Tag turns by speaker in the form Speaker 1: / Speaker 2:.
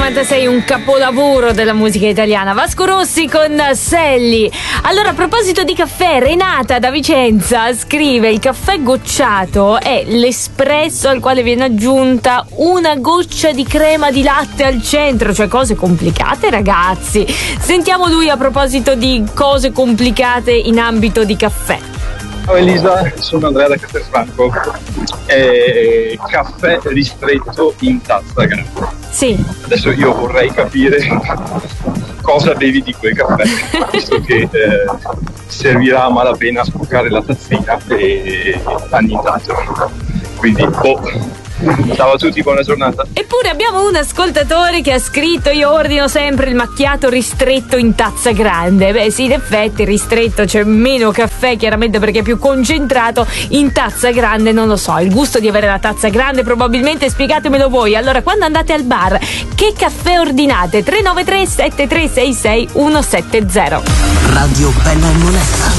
Speaker 1: 96, un capolavoro della musica italiana. Vasco Rossi con Selli. Allora, a proposito di caffè, Renata da Vicenza scrive: il caffè gocciato è l'espresso al quale viene aggiunta una goccia di crema di latte al centro. Cioè, cose complicate, ragazzi. Sentiamo lui a proposito di cose complicate in ambito di caffè.
Speaker 2: Ciao Elisa, sono Andrea da Castelfranco. Caffè ristretto in tazza grande.
Speaker 1: Sì.
Speaker 2: Adesso io vorrei capire cosa bevi di quel caffè, visto che servirà a malapena a sporcare la tazzina e annientato. Quindi, ciao a tutti, buona giornata.
Speaker 1: Eppure abbiamo un ascoltatore che ha scritto: io ordino sempre il macchiato ristretto in tazza grande. Beh sì, in effetti ristretto, c'è meno caffè chiaramente perché è più concentrato. In tazza grande non lo so, il gusto di avere la tazza grande probabilmente, spiegatemelo voi. Allora, quando andate al bar, che caffè ordinate? 393 7366 170.
Speaker 3: Radio Bella e Monella.